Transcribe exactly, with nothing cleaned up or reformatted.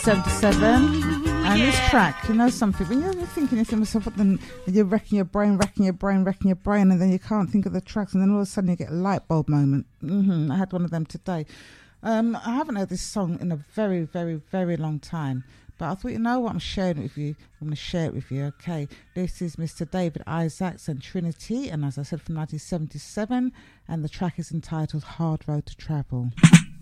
seventy-seven. And yeah. This track, you know something, when you're thinking to yourself, then you're wrecking your brain, wrecking your brain, wrecking your brain, and then you can't think of the tracks, and then all of a sudden you get a light bulb moment. Mm-hmm. I had one of them today. Um, I haven't heard this song in a very, very, very long time, but I thought, you know what, I'm sharing it with you. I'm going to share it with you, okay? This is Mister David Isaacs and Trinity, and as I said, from nineteen seventy-seven, and the track is entitled Hard Road to Travel.